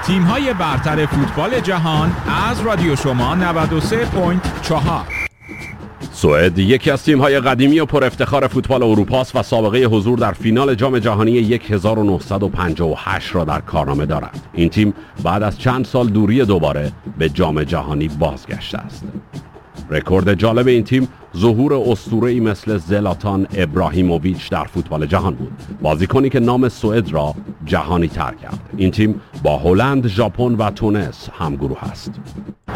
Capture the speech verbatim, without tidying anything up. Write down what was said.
تیم‌های برتر فوتبال جهان از رادیو شما نود و سه ممیز چهار. سوئد یکی از تیم‌های قدیمی و پر افتخار فوتبال اروپا است و سابقه حضور در فینال جام جهانی هزار و نهصد و پنجاه و هشت را در کارنامه دارد. این تیم بعد از چند سال دوری دوباره به جام جهانی بازگشته است. رکورد جالب این تیم ظهور اسطوره‌ای مثل زلاتان ابراهیموویچ در فوتبال جهان بود، بازیکنی که نام سوئد را جهانی تر کرد. این تیم با هلند، ژاپن و تونس همگروه است.